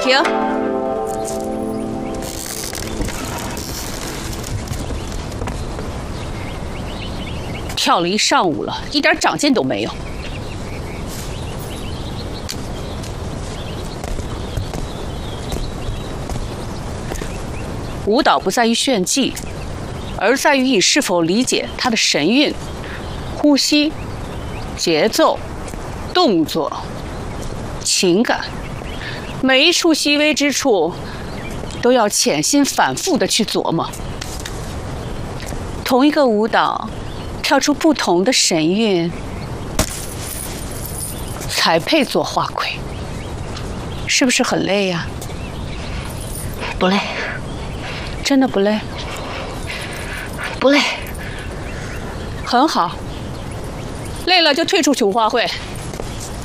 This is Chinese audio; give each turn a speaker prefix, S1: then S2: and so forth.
S1: 停！跳了一上午了，一点长进都没有。舞蹈不在于炫技，而在于你是否理解它的神韵、呼吸、节奏、动作、情感，每一处细微之处，都要潜心反复地去琢磨。同一个舞蹈，跳出不同的神韵，才配做花魁。是不是很累呀？
S2: 不累，
S1: 真的不累？
S2: 不累。
S1: 很好，累了就退出琼花会。